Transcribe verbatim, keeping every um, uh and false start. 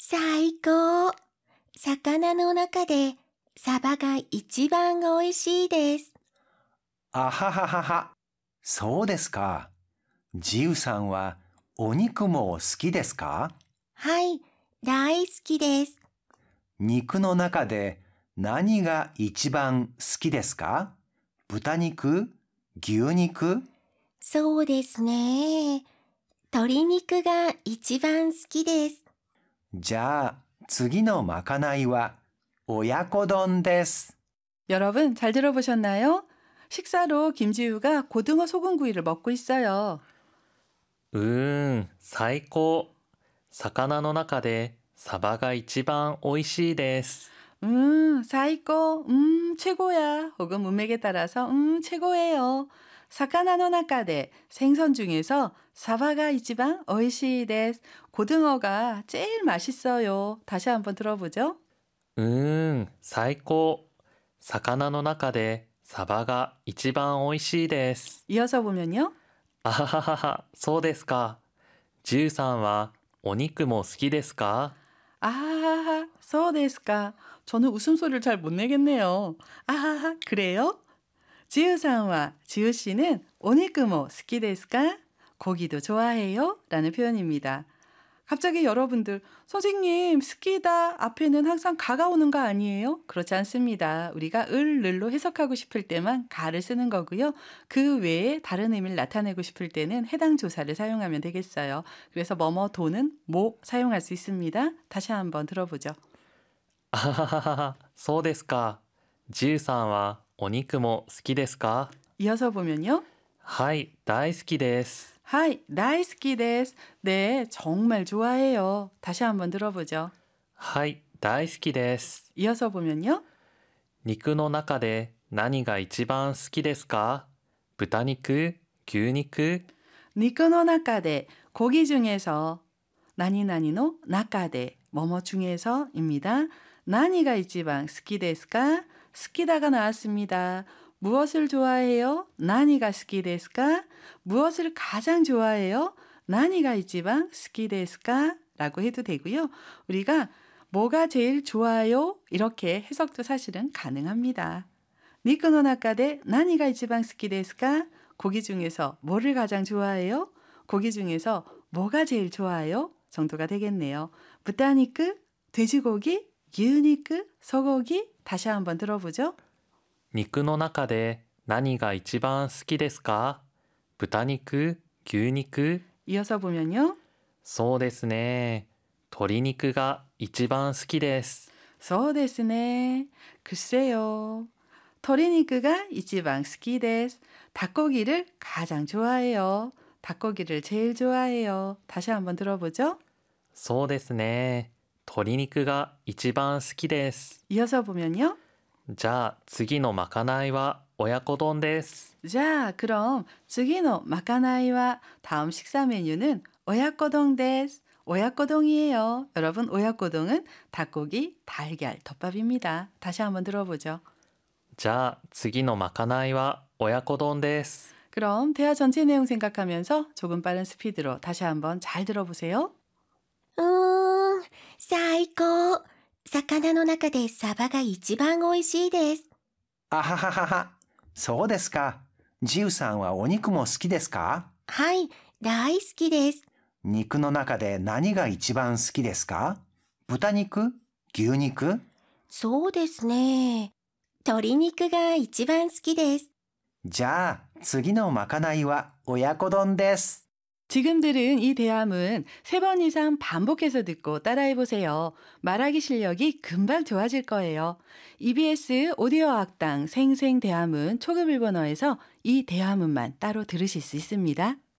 最高。魚の中でサバが一番おいしいです。 あはははは。そうですか。ジウさんはお肉も好きですか？ はい、大好きです。 肉の中で何が一番好きですか？豚肉？牛肉？ そうですね。鶏肉が一番好きです。 じゃあ次のまかないは親子丼です。 여러분 잘 들어보셨나요? 식사로 김지우가 고등어 소금구이를 먹고 있어요. うーん、最高。魚の中でサバが一番おいしいです。 음, 사이코, 음, 최고야. 혹은 문맥에 따라서 음, 최고예요. 사카나노 나카데 생선 중에서 사바가 이치방 오이시 데스. 고등어가 제일 맛있어요. 다시 한번 들어보죠. うーん、最高。魚の中でサバが一番おいしいです。 이어서 보면요. あはははは、そうですか。ジュウさんはお肉も好きですか？ 아하하, 소데스까. 저는 웃음소리를 잘 못 내겠네요. 아하하, 그래요? 지우상와 지우씨는 오니크모 스키데스까? 고기도 좋아해요? 라는 표현입니다. 갑자기 여러분들, 선생님, 스키다 앞에는 항상 가가 오는 거 아니에요? 그렇지 않습니다. 우리가 을, 늘로 해석하고 싶을 때만 가를 쓰는 거고요. 그 외에 다른 의미를 나타내고 싶을 때는 해당 조사를 사용하면 되겠어요. 그래서 뭐뭐 도는 모 사용할 수 있습니다. 다시 한번 들어보죠. あはははは、そうですか。ジュウさんはお肉も好きですか？ 이어서 보면요. はい、大好きです。 하이, 다이스키 데스. 네, 정말 좋아해요. 다시 한번 들어보죠. はい、大好きです。 이어서 보면요. 肉の中で何が一番好きですか？豚肉？牛肉？ 니코노 나카데, 고기 중에서 나니나니노 나카데, 뭐뭐 중에서입니다. 나니가 이치방 스키데스까? 스키다가 나왔습니다. 무엇을 좋아해요? 나니가 스키데스까? 무엇을 가장 좋아해요? 나니가 이치방 스키데스까? 라고 해도 되고요. 우리가 뭐가 제일 좋아요? 이렇게 해석도 사실은 가능합니다. 니코노 나카데 나니가 이치방 스키데스까? 고기 중에서 뭐를 가장 좋아해요? 고기 중에서 뭐가 제일 좋아요? 정도가 되겠네요. 부타니크, 돼지고기, 유니크, 소고기. 다시 한번 들어보죠. 肉の中で何が一番好きですか？豚肉？牛肉？ 이어서 보면요. そうですね。鶏肉が一番好きです。 소데스네. 글쎄요. 토리니크가 이치방 스키데스. 닭고기를 가장 좋아해요. 닭고기를 제일 좋아해요. 다시 한번 들어보죠. そうですね。鶏肉が一番好きです。 이어서 보면요. じゃあ次のまかないは親子丼です。 자, 그럼 쯔기노 마카나이와 다음 식사 메뉴는 오야코동 데스. 오야코동이에요. 여러분, 오야코동은 닭고기, 달걀, 덮밥입니다. 다시 한번 들어보죠. じゃあ次のまかないは親子丼です。 그럼 대화 전체 내용 생각하면서 조금 빠른 스피드로 다시 한번 잘 들어보세요. うーん、最高。魚の中でサバが一番おいしいです。 あはははは。そうですか。ジウさんはお肉も好きですか？ はい、大好きです。 肉の中で何が一番好きですか？豚肉？牛肉？ そうですね。鶏肉が一番好きです。 じゃあ次のまかないは親子丼です。 지금 들은 이 대화문 세 번 이상 반복해서 듣고 따라해보세요. 말하기 실력이 금방 좋아질 거예요. 이비에스 오디오 학당 생생 대화문 초급 일본어에서 이 대화문만 따로 들으실 수 있습니다.